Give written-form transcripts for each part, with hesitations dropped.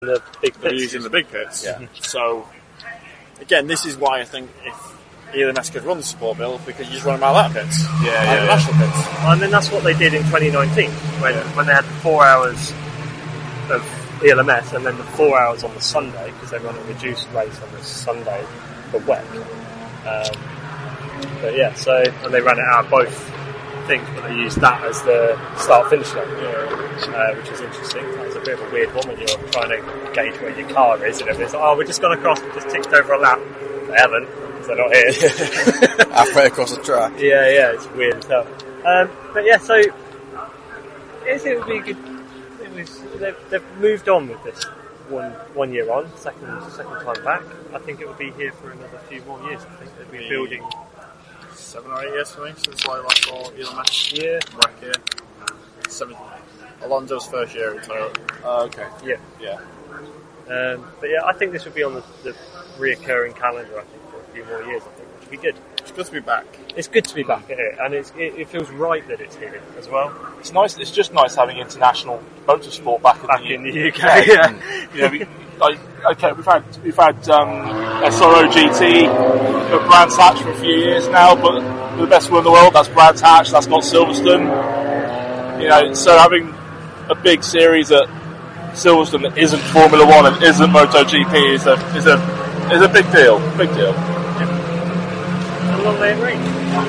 the big They're pits. using the big pits. Yeah. So, again, this is why I think if ELMS could run the support bill, because you just run them out of that pits. Yeah. National pits. I mean, that's what they did in 2019 when they had the 4 hours of ELMS and then the 4 hours on the Sunday, because they run a reduced race on the Sunday for WEC. But yeah, and they ran it out of both things, but they used that as the start-finish line, which is interesting. That's a bit of a weird one when you're trying to gauge where your car is, and everything's like, we're just gone across, just ticked over a lap. They haven't, because they're not here. Halfway across the track. Yeah, it's weird as hell. But yeah, so it would be good. They've moved on with this one year on, second time back. I think it will be here for another few more years. I think they'll be building 7 or 8 years for me since I last saw ELMS. Yeah. Back here. 7. Alonso's first year in Toyota. Okay. Yeah. But yeah, I think this will be on the reoccurring calendar. I think for a few more years. I think which would be good. It's good to be back. It's good to be back at it, and it feels right that it's here as well. It's nice. It's just nice having international motorsport back in the UK. Yeah. You know, we've had SRO GT at Brands Hatch for a few years now, but the best one in the world, that's Brands Hatch. That's not Silverstone. You know, so having a big series at Silverstone that isn't Formula One and isn't MotoGP is a big deal. Big deal. A long way in range.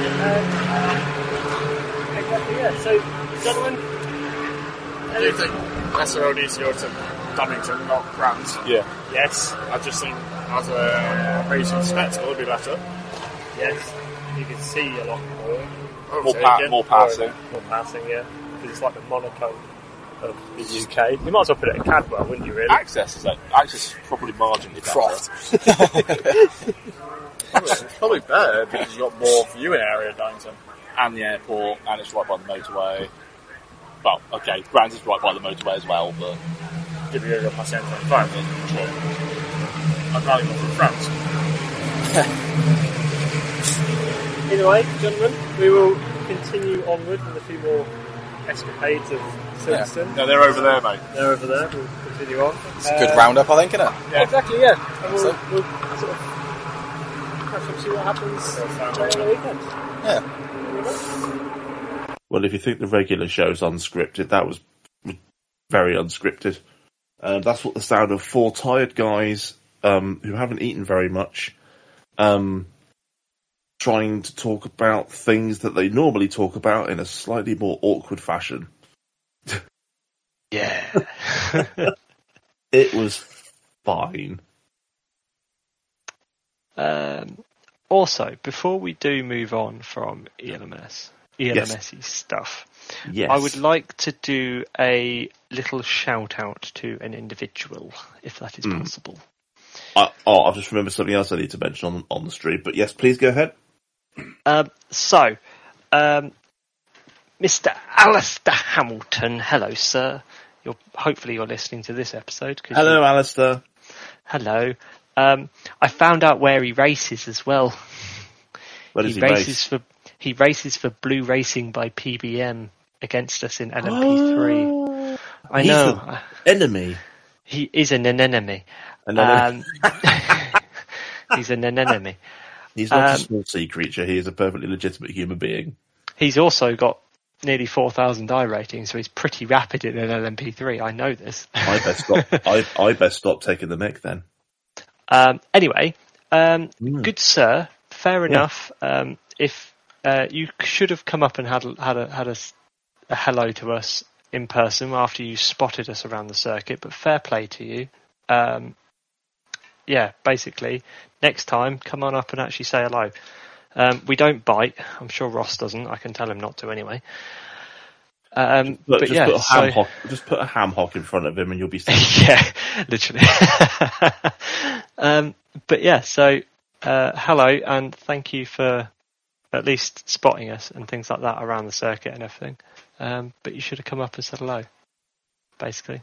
Exactly, yeah. So, gentlemen, Do you think SRO needs to go to Donington, not Brands? Yeah. yes, I just think as a racing spectacle, it'd be better. yes, you can see a lot more. More passing. More passing, yeah. Because it's like the Monaco of the UK. You might as well put it at Cadwell, wouldn't you, really? Access is probably marginally better. It's probably better because you've got more viewing area at Donington. And the airport, and it's right by the motorway. Well, okay, Brands is right by the motorway as well, but If you're going to go past the M25, I'd rather go through France. Anyway, gentlemen, we will continue onward with a few more escapades of Silverstone. no, they're over there, mate. They're over there. We'll continue on. It's a good roundup, I think, isn't it? Yeah. Exactly, yeah. And we'll sort of catch up, see what happens during the weekend. Yeah. Well, if you think the regular show's unscripted, that was very unscripted. That's what the sound of 4 tired guys who haven't eaten very much, trying to talk about things that they normally talk about in a slightly more awkward fashion. Yeah. It was fine. Also, before we do move on from ELMS-y stuff, Yes. I would like to do a little shout out to an individual, if that is possible. I've just remembered something else I need to mention on the stream, but yes, please go ahead. Mr. Alistair Hamilton, hello, sir. Hopefully you're listening to this episode. Hello, Alistair. Hello. I found out where he races as well. Where does he race? He races for Blue Racing by PBM against us in LMP3. Oh, I know. He's an enemy. He is an enemy. He's an enemy. He's not a small sea creature. He is a perfectly legitimate human being. He's also got nearly 4,000 I rating, so he's pretty rapid in an LMP3. I know this. I best stop taking the mick then. Anyway, good sir. Fair enough. If you should have come up and had a hello to us in person after you spotted us around the circuit, but fair play to you. Basically, next time, come on up and actually say hello. We don't bite. I'm sure Ross doesn't. I can tell him not to anyway. Just put a ham hock in front of him and you'll be safe. Yeah, literally. Hello and thank you for at least spotting us and things like that around the circuit and everything. But you should have come up and said hello, basically.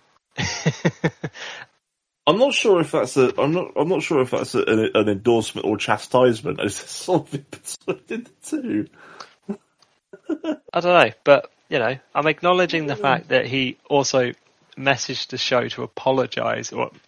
I'm not sure if that's an endorsement or chastisement. It's sort of in between the two. I don't know, but I'm acknowledging the fact that he also messaged the show to apologise, or